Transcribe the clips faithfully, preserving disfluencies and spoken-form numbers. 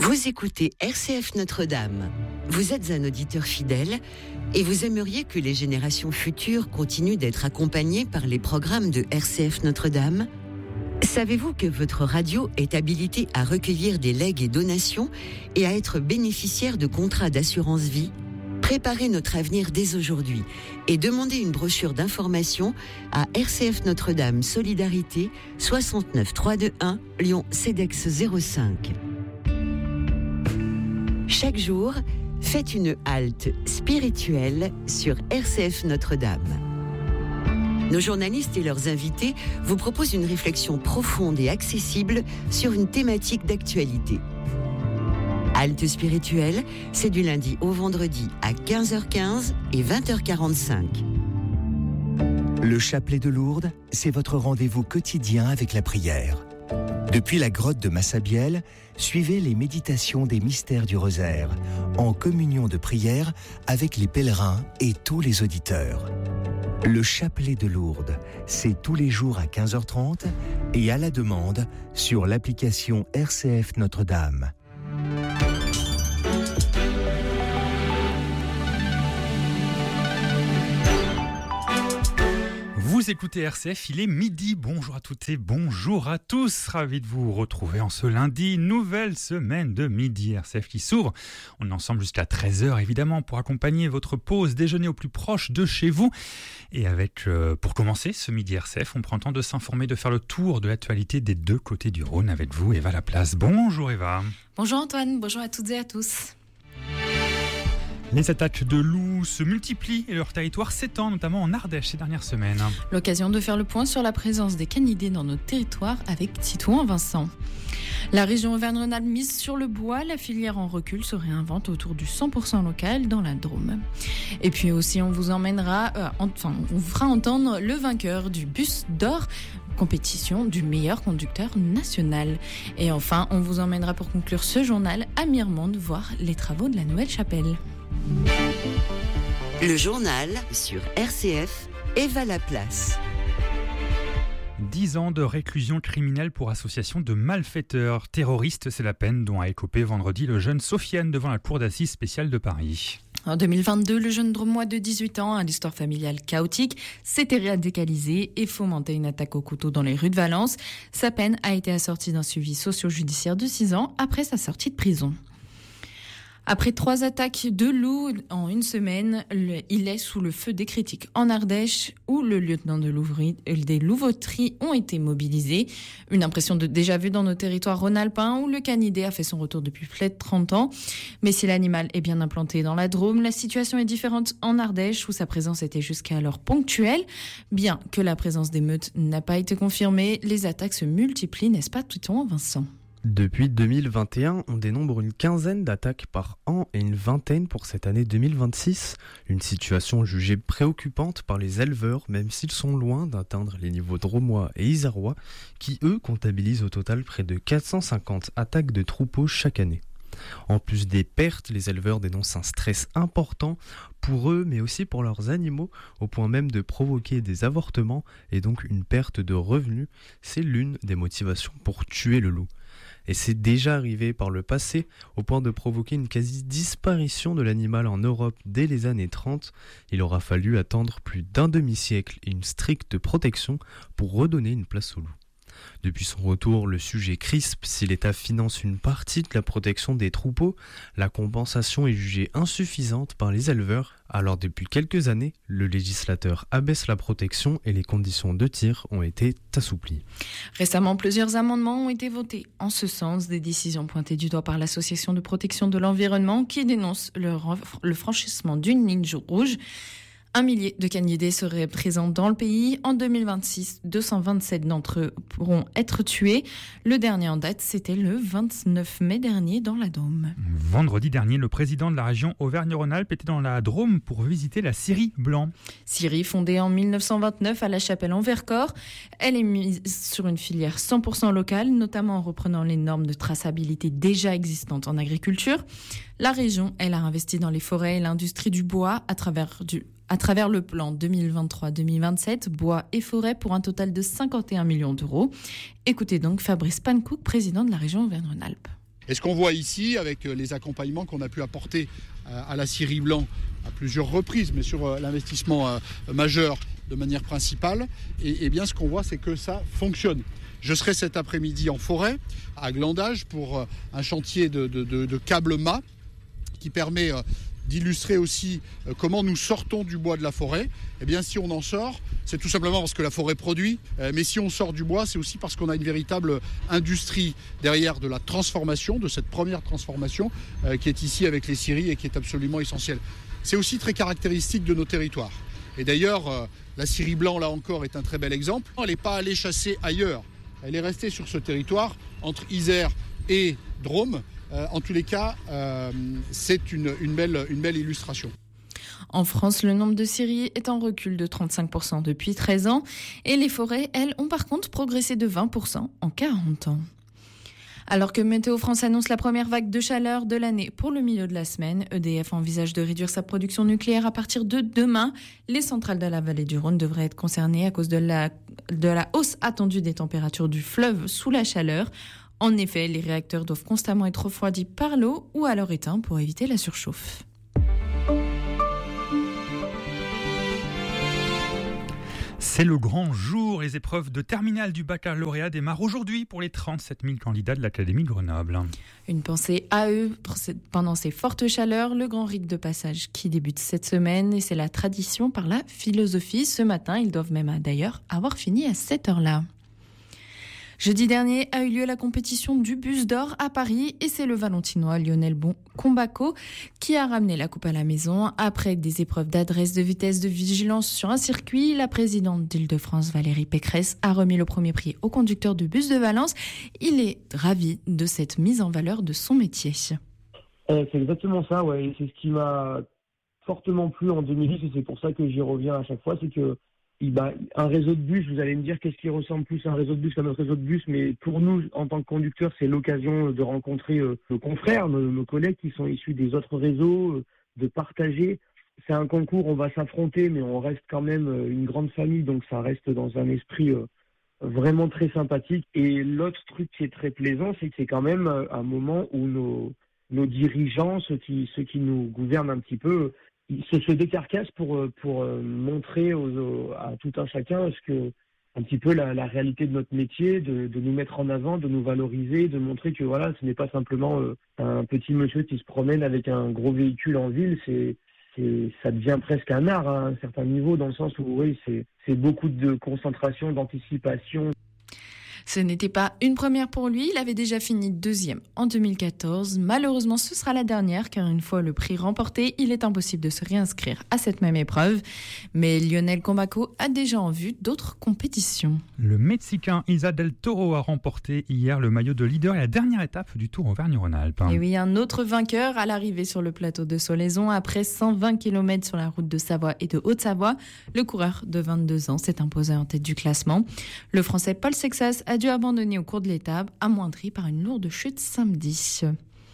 Vous écoutez R C F Notre-Dame. Vous êtes un auditeur fidèle et vous aimeriez que les générations futures continuent d'être accompagnées par les programmes de R C F Notre-Dame ? Savez-vous que votre radio est habilitée à recueillir des legs et donations et à être bénéficiaire de contrats d'assurance vie ? Préparez notre avenir dès aujourd'hui et demandez une brochure d'information à R C F Notre-Dame Solidarité soixante-neuf trois cent vingt-et-un Lyon Cedex zéro cinq. Chaque jour, faites une halte spirituelle sur R C F Notre-Dame. Nos journalistes et leurs invités vous proposent une réflexion profonde et accessible sur une thématique d'actualité. Halte spirituelle, c'est du lundi au vendredi à quinze heures quinze et vingt heures quarante-cinq. Le chapelet de Lourdes, c'est votre rendez-vous quotidien avec la prière. Depuis la grotte de Massabielle, suivez les méditations des mystères du rosaire, en communion de prière avec les pèlerins et tous les auditeurs. Le chapelet de Lourdes, c'est tous les jours à quinze heures trente et à la demande sur l'application R C F Notre-Dame. Vous écoutez R C F, il est midi. Bonjour à toutes et bonjour à tous. Ravi de vous retrouver en ce lundi. Nouvelle semaine de Midi R C F qui s'ouvre. On est ensemble jusqu'à treize heures évidemment pour accompagner votre pause déjeuner au plus proche de chez vous. Et avec, euh, pour commencer ce Midi R C F, on prend le temps de s'informer, de faire le tour de l'actualité des deux côtés du Rhône avec vous, Eva Laplace. Bonjour Eva. Bonjour Antoine, bonjour à toutes et à tous. Les attaques de loups se multiplient et leur territoire s'étend, notamment en Ardèche ces dernières semaines. L'occasion de faire le point sur la présence des canidés dans notre territoire avec Titouan Vincent. La région Auvergne-Rhône-Alpes mise sur le bois, la filière en recul se réinvente autour du cent pour cent local dans la Drôme. Et puis aussi on vous emmènera, euh, enfin on vous fera entendre le vainqueur du bus d'or, compétition du meilleur conducteur national. Et enfin on vous emmènera pour conclure ce journal à Mirmonde voir les travaux de la nouvelle chapelle. Le journal sur R C F, Eva Laplace. Dix ans de réclusion criminelle pour association de malfaiteurs terroristes, c'est la peine dont a écopé vendredi le jeune Sofiane devant la cour d'assises spéciale de Paris. En deux mille vingt-deux, le jeune Drômois de dix-huit ans, à l'histoire familiale chaotique, s'était radicalisé et fomentait une attaque au couteau dans les rues de Valence. Sa peine a été assortie d'un suivi socio-judiciaire de six ans après sa sortie de prison. Après trois attaques de loups en une semaine, le, il est sous le feu des critiques en Ardèche où le lieutenant de Louvry, des louveteries ont été mobilisés. Une impression de déjà vu dans nos territoires rhône-alpins où le canidé a fait son retour depuis près de trente ans. Mais si l'animal est bien implanté dans la Drôme, la situation est différente en Ardèche où sa présence était jusqu'alors ponctuelle. Bien que la présence d'émeutes n'a pas été confirmée, les attaques se multiplient, n'est-ce pas Titouan Vincent ? Depuis deux mille vingt et un, on dénombre une quinzaine d'attaques par an et une vingtaine pour cette année deux mille vingt-six. Une situation jugée préoccupante par les éleveurs, même s'ils sont loin d'atteindre les niveaux drômois et isérois, qui eux comptabilisent au total près de quatre cent cinquante attaques de troupeaux chaque année. En plus des pertes, les éleveurs dénoncent un stress important pour eux, mais aussi pour leurs animaux, au point même de provoquer des avortements et donc une perte de revenus. C'est l'une des motivations pour tuer le loup. Et c'est déjà arrivé par le passé, au point de provoquer une quasi-disparition de l'animal en Europe dès les années trente. Il aura fallu attendre plus d'un demi-siècle et une stricte protection pour redonner une place au loup. Depuis son retour, le sujet crispe. Si l'État finance une partie de la protection des troupeaux, la compensation est jugée insuffisante par les éleveurs. Alors depuis quelques années, le législateur abaisse la protection et les conditions de tir ont été assouplies. Récemment, plusieurs amendements ont été votés en ce sens, des décisions pointées du doigt par l'Association de protection de l'environnement qui dénonce le, le franchissement d'une ligne rouge. Un millier de canidés seraient présents dans le pays. En deux mille vingt-six, deux cent vingt-sept d'entre eux pourront être tués. Le dernier en date, c'était le vingt-neuf mai dernier dans la Drôme. Vendredi dernier, le président de la région Auvergne-Rhône-Alpes était dans la Drôme pour visiter la scierie Blanc. Scierie fondée en mille neuf cent vingt-neuf à La Chapelle en Vercors. Elle est mise sur une filière cent pour cent locale, notamment en reprenant les normes de traçabilité déjà existantes en agriculture. La région, elle a investi dans les forêts et l'industrie du bois à travers du à travers le plan deux mille vingt-trois deux mille vingt-sept, bois et forêt pour un total de cinquante et un millions d'euros. Écoutez donc Fabrice Pankouk, président de la région Auvergne-Rhône-Alpes. Et ce qu'on voit ici, avec les accompagnements qu'on a pu apporter à la scierie blanc à plusieurs reprises, mais sur l'investissement majeur de manière principale, et, et bien ce qu'on voit, c'est que ça fonctionne. Je serai cet après-midi en forêt, à Glandage, pour un chantier de, de, de, de câble mât qui permet d'illustrer aussi comment nous sortons du bois de la forêt. Eh bien, si on en sort, c'est tout simplement parce que la forêt produit, mais si on sort du bois, c'est aussi parce qu'on a une véritable industrie derrière de la transformation, de cette première transformation qui est ici avec les scieries et qui est absolument essentielle. C'est aussi très caractéristique de nos territoires. Et d'ailleurs, la scierie blanc, là encore, est un très bel exemple. Elle n'est pas allée chasser ailleurs. Elle est restée sur ce territoire, entre Isère et Drôme. Euh, en tous les cas, euh, c'est une, une, belle, une belle illustration. En France, le nombre de scieries est en recul de trente-cinq pour cent depuis treize ans. Et les forêts, elles, ont par contre progressé de vingt pour cent en quarante ans. Alors que Météo France annonce la première vague de chaleur de l'année pour le milieu de la semaine, E D F envisage de réduire sa production nucléaire à partir de demain. Les centrales de la vallée du Rhône devraient être concernées à cause de la, de la hausse attendue des températures du fleuve sous la chaleur. En effet, les réacteurs doivent constamment être refroidis par l'eau ou alors éteints pour éviter la surchauffe. C'est le grand jour. Les épreuves de terminale du baccalauréat démarrent aujourd'hui pour les trente-sept mille candidats de l'Académie de Grenoble. Une pensée à eux pendant ces fortes chaleurs, le grand rite de passage qui débute cette semaine. Et c'est la tradition par la philosophie. Ce matin, ils doivent même d'ailleurs avoir fini à cette heure-là. Jeudi dernier a eu lieu la compétition du bus d'or à Paris et c'est le Valentinois Lionel Combacco qui a ramené la coupe à la maison. Après des épreuves d'adresse, de vitesse, de vigilance sur un circuit, la présidente d'Île-de-France Valérie Pécresse a remis le premier prix au conducteur du bus de Valence. Il est ravi de cette mise en valeur de son métier. Euh, c'est exactement ça, ouais. C'est ce qui m'a fortement plu en deux mille dix et c'est pour ça que j'y reviens à chaque fois, c'est que Bah, un réseau de bus, vous allez me dire qu'est-ce qui ressemble plus à un réseau de bus qu'à notre réseau de bus, mais pour nous, en tant que conducteurs, c'est l'occasion de rencontrer euh, nos confrères, nos, nos collègues qui sont issus des autres réseaux, euh, de partager. C'est un concours, on va s'affronter, mais on reste quand même euh, une grande famille, donc ça reste dans un esprit euh, vraiment très sympathique. Et l'autre truc qui est très plaisant, c'est que c'est quand même euh, un moment où nos, nos dirigeants, ceux qui, ceux qui nous gouvernent un petit peu, Se, se décarcassent pour, pour montrer aux, aux, à tout un chacun ce que, un petit peu la, la réalité de notre métier, de, de nous mettre en avant, de nous valoriser, de montrer que voilà, ce n'est pas simplement euh, un petit monsieur qui se promène avec un gros véhicule en ville, c'est, c'est, ça devient presque un art à un certain niveau, dans le sens où oui, c'est, c'est beaucoup de concentration, d'anticipation. Ce n'était pas une première pour lui, il avait déjà fini deuxième en deux mille quatorze. Malheureusement, ce sera la dernière car une fois le prix remporté, il est impossible de se réinscrire à cette même épreuve. Mais Lionel Combacco a déjà en vue d'autres compétitions. Le Mexicain Isa del Toro a remporté hier le maillot de leader et la dernière étape du Tour Auvergne-Rhône-Alpes. Et oui, un autre vainqueur à l'arrivée sur le plateau de Solaison après cent vingt kilomètres sur la route de Savoie et de Haute-Savoie. Le coureur de vingt-deux ans s'est imposé en tête du classement. Le Français Paul Sexas a dû abandonner au cours de l'étape, amoindri par une lourde chute samedi.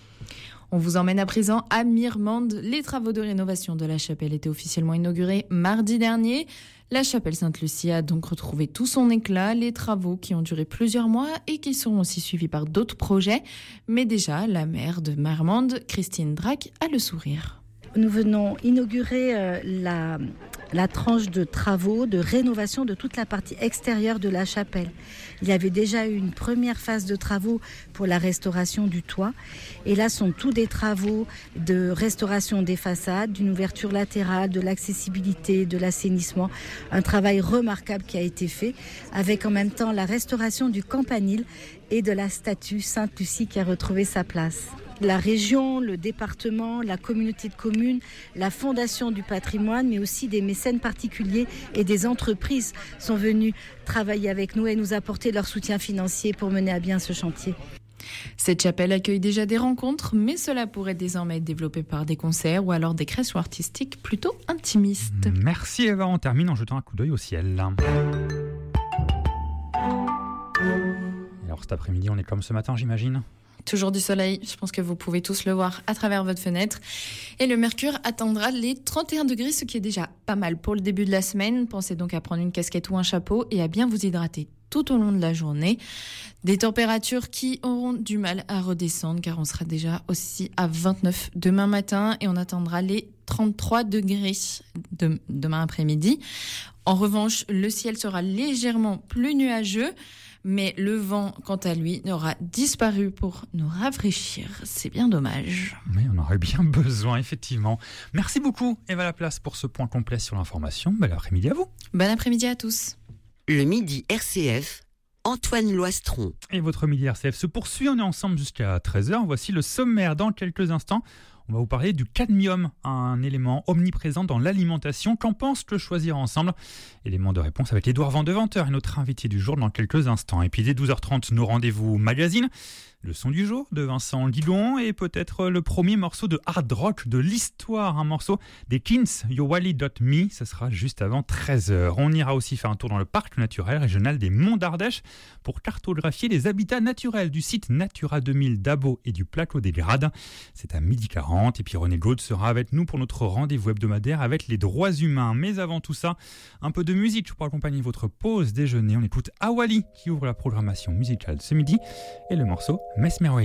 On vous emmène à présent à Mirmande. Les travaux de rénovation de la chapelle étaient officiellement inaugurés mardi dernier. La chapelle Sainte-Lucie a donc retrouvé tout son éclat. Les travaux qui ont duré plusieurs mois et qui seront aussi suivis par d'autres projets. Mais déjà, la maire de Mirmande, Christine Drac, a le sourire. Nous venons inaugurer euh, la, la tranche de travaux, de rénovation de toute la partie extérieure de la chapelle. Il y avait déjà eu une première phase de travaux pour la restauration du toit. Et là sont tous des travaux de restauration des façades, d'une ouverture latérale, de l'accessibilité, de l'assainissement. Un travail remarquable qui a été fait, avec en même temps la restauration du campanile et de la statue Sainte-Lucie qui a retrouvé sa place. La région, le département, la communauté de communes, la Fondation du patrimoine, mais aussi des mécènes particuliers et des entreprises sont venus travailler avec nous et nous apporter leur soutien financier pour mener à bien ce chantier. Cette chapelle accueille déjà des rencontres, mais cela pourrait désormais être développé par des concerts ou alors des créations artistiques plutôt intimistes. Merci Eva, on termine en jetant un coup d'œil au ciel. Et alors cet après-midi, on est comme ce matin, j'imagine ? Toujours du soleil, je pense que vous pouvez tous le voir à travers votre fenêtre. Et le mercure atteindra les trente et un degrés, ce qui est déjà pas mal pour le début de la semaine. Pensez donc à prendre une casquette ou un chapeau et à bien vous hydrater tout au long de la journée. Des températures qui auront du mal à redescendre car on sera déjà aussi à vingt-neuf demain matin et on atteindra les trente-trois degrés de, demain après-midi. En revanche, le ciel sera légèrement plus nuageux, mais le vent, quant à lui, n'aura disparu pour nous rafraîchir. C'est bien dommage. Mais on aurait bien besoin, effectivement. Merci beaucoup, Eva Laplace, pour ce point complet sur l'information. Bel après-midi à vous. Bon après-midi à tous. Le Midi R C F, Antoine Loistron. Et votre Midi R C F se poursuit, on est ensemble jusqu'à treize heures. Voici le sommaire dans quelques instants. On va vous parler du cadmium, un élément omniprésent dans l'alimentation. Qu'en pense le Choisir ensemble? Élément de réponse avec Édouard Vandeventeur et notre invité du jour dans quelques instants. Et puis dès douze heures trente, nos rendez-vous magazine. Le son du jour de Vincent Guidon et peut-être le premier morceau de hard rock de l'histoire, un morceau des Kings, Yowali dot me, ça sera juste avant treize heures. On ira aussi faire un tour dans le parc naturel régional des Monts d'Ardèche pour cartographier les habitats naturels du site Natura deux mille d'Abo et du plateau des Grades. C'est à midi quarante et puis René Gaude sera avec nous pour notre rendez-vous hebdomadaire avec les droits humains. Mais avant tout ça, un peu de musique pour accompagner votre pause déjeuner. On écoute Awali qui ouvre la programmation musicale ce midi et le morceau Mesmeroid.